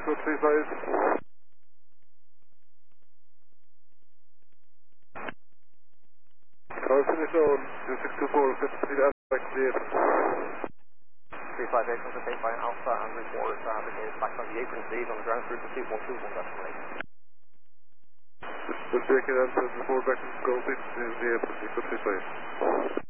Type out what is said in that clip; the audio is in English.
code 35. Cars in the zone, 2624, proceed Alpha clear. 358 on the by Alpha and report traffic is back on the apron speed on the ground through to 2121 destination. Just checking and report back to Gold 6 in the apron, code 35.